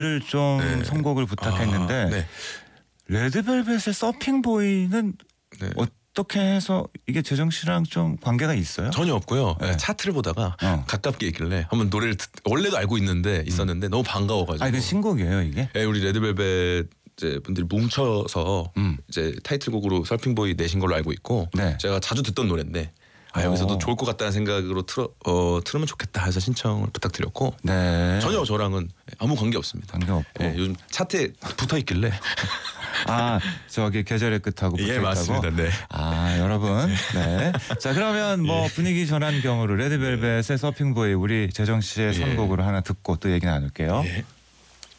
좀 네. 선곡을 부탁했는데 네. 레드벨벳의 서핑보이는 네. 어떻게 해서 이게 재정 씨랑 좀 관계가 있어요? 전혀 없고요. 네. 차트를 보다가 어. 가깝게 있길래 한번 노래를 원래도 알고 있었는데 너무 반가워가지고. 아, 이거 신곡이에요 이게? 네, 우리 레드벨벳 이제 분들이 뭉쳐서 이제 타이틀곡으로 서핑보이 내신 걸로 알고 있고 네. 제가 자주 듣던 노래인데 여기서도 좋을 것 같다는 생각으로 틀으면 좋겠다 해서 신청을 부탁드렸고 네. 전혀 저랑은 아무 관계 없습니다. 관계 없고. 네, 요즘 차트에 붙어 있길래. 아, 저기 계절의 끝하고 붙어 예, 있다고. 맞습니다. 네. 아, 여러분. 네. 자, 그러면 뭐 분위기 전환 경으로 레드벨벳의 서핑보이 우리 재정 씨의 선곡으로 하나 듣고 또 얘기 나눌게요. 예.